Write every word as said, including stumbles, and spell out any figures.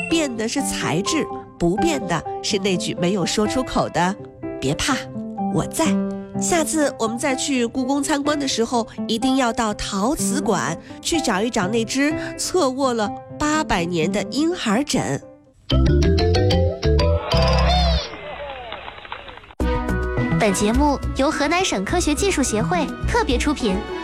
变的是材质，不变的是那句没有说出口的别怕，我在。下次我们再去故宫参观的时候，一定要到陶瓷馆去找一找那只侧卧了八百年的婴孩枕。 本节目由河南省科学技术协会特别出品。